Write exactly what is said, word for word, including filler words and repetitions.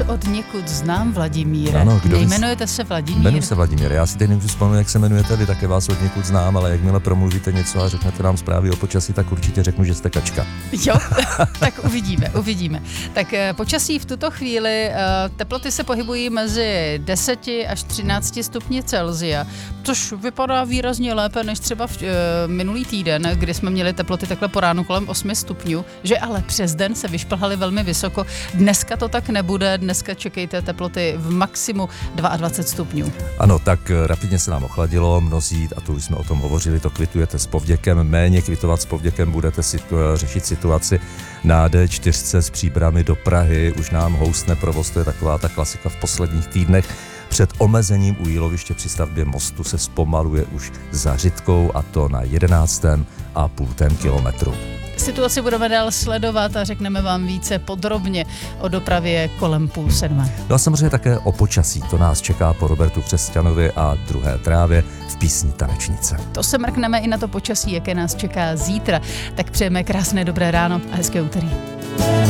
od někud znám, Vladimíre. Ano, kdo Nejmenujete se Vladimír? Jmenuji se Vladimír. Já si teď nemůžu vzpomenout, jak se jmenujete, vy také vás od někud znám, ale jakmile promluvíte něco a řeknete nám zprávy o počasí, tak určitě řeknu, že jste kačka. Jo, tak uvidíme, uvidíme. Tak počasí v tuto chvíli, teploty se pohybují mezi deseti až třinácti stupni Celsia, což vypadá výrazně lépe než třeba v, e, minulý týden, kdy jsme měli teploty takhle po ránu kolem osmi stupňů, že ale přes den se vyšplhaly velmi vysoko. Dneska to tak nebude, dneska čekejte teploty v maximu dvacet dva stupňů. Ano, tak rapidně se nám ochladilo, mnozí, a tu už jsme o tom hovořili, to kvitujete s povděkem, méně kvitovat s povděkem budete situ- řešit situaci na dé čtyři z Příbrami do Prahy, už nám houstne provoz, to je taková ta klasika v posledních týdnech. Před omezením u jíloviště při stavbě mostu se zpomaluje už za Řitkou, a to na jedenáctém a půltém kilometru. Situaci budeme dál sledovat a řekneme vám více podrobně o dopravě kolem půl sedmé. No a samozřejmě také o počasí. To nás čeká po Robertu Křesťanovi a Druhé trávě v písni Tanečnice. To se mrkneme i na to počasí, jaké nás čeká zítra. Tak přejeme krásné dobré ráno a hezké úterý.